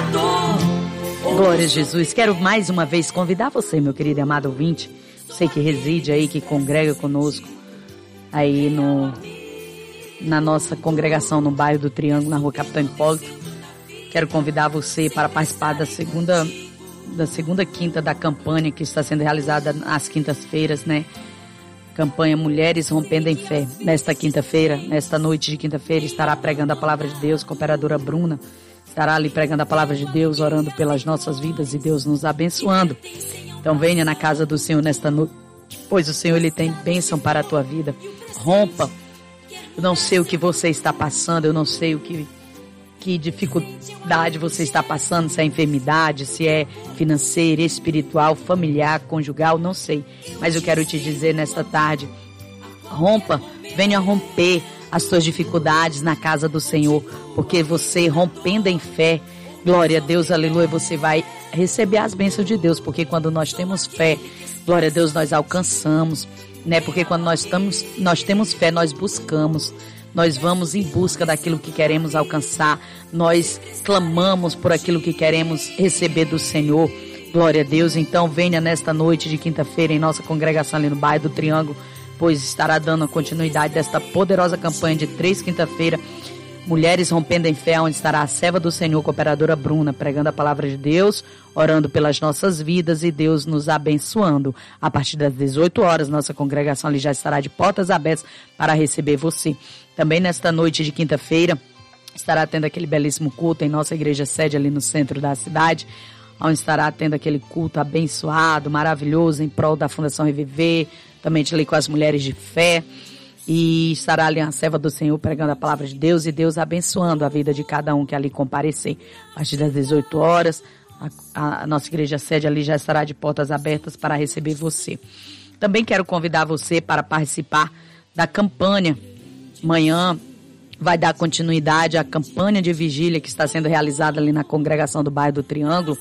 Glória a Jesus. Quero mais uma vez convidar você, meu querido e amado ouvinte, você que reside aí, que congrega conosco aí na nossa congregação no bairro do Triângulo, na rua Capitão Hipólito. Quero convidar você para participar da segunda quinta da campanha que está sendo realizada às quintas-feiras, né? Campanha Mulheres Rompendo em Fé. Nesta quinta-feira, nesta noite de quinta-feira, estará pregando a palavra de Deus com a cooperadora Bruna. Estará ali pregando a palavra de Deus, orando pelas nossas vidas e Deus nos abençoando. Então venha na casa do Senhor nesta noite, pois o Senhor, Ele tem bênção para a tua vida. Rompa. Eu não sei o que você está passando, eu não sei que dificuldade você está passando, se é enfermidade, se é financeira, espiritual, familiar, conjugal, não sei. Mas eu quero te dizer nesta tarde, rompa, venha romper as suas dificuldades na casa do Senhor, porque você rompendo em fé, glória a Deus, aleluia, você vai receber as bênçãos de Deus, porque quando nós temos fé, glória a Deus, nós alcançamos, né? Porque quando nós temos fé, nós buscamos, nós vamos em busca daquilo que queremos alcançar, nós clamamos por aquilo que queremos receber do Senhor, glória a Deus. Então venha nesta noite de quinta-feira em nossa congregação ali no bairro do Triângulo, pois estará dando a continuidade desta poderosa campanha de 3 quinta-feira, Mulheres Rompendo em Fé, onde estará a serva do Senhor, cooperadora Bruna, pregando a palavra de Deus, orando pelas nossas vidas e Deus nos abençoando. A partir das 18 horas, nossa congregação ali já estará de portas abertas para receber você. Também nesta noite de quinta-feira, estará tendo aquele belíssimo culto em nossa igreja sede ali no centro da cidade, onde estará tendo aquele culto abençoado, maravilhoso, em prol da Fundação Reviver, também ali com as mulheres de fé. E estará ali a serva do Senhor pregando a palavra de Deus e Deus abençoando a vida de cada um que ali comparecer. A partir das 18 horas, a nossa igreja sede ali já estará de portas abertas para receber você. Também quero convidar você para participar da campanha. Amanhã vai dar continuidade à campanha de vigília que está sendo realizada ali na congregação do bairro do Triângulo.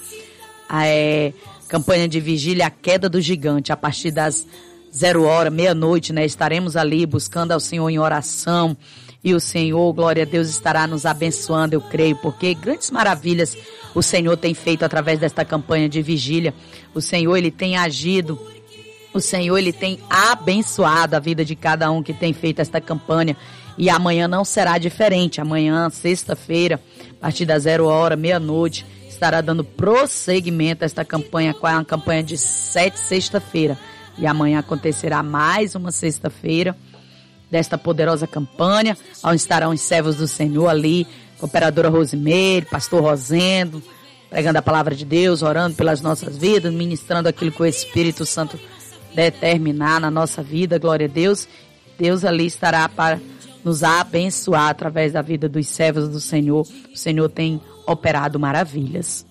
Campanha de vigília A Queda do Gigante, a partir das 0h, meia-noite, né? Estaremos ali buscando ao Senhor em oração e o Senhor, glória a Deus, estará nos abençoando, eu creio, porque grandes maravilhas o Senhor tem feito através desta campanha de vigília. O Senhor, Ele tem agido, o Senhor, Ele tem abençoado a vida de cada um que tem feito esta campanha e amanhã não será diferente. Amanhã, sexta-feira, a partir das 0h, meia-noite, estará dando prosseguimento a esta campanha, com a campanha de 7 sexta-feira. E amanhã acontecerá mais uma sexta-feira desta poderosa campanha, onde estarão os servos do Senhor ali, cooperadora Rosimeire, pastor Rosendo, pregando a palavra de Deus, orando pelas nossas vidas, ministrando aquilo que o Espírito Santo determinar na nossa vida, glória a Deus. Deus ali estará para nos abençoar através da vida dos servos do Senhor. O Senhor tem operado maravilhas.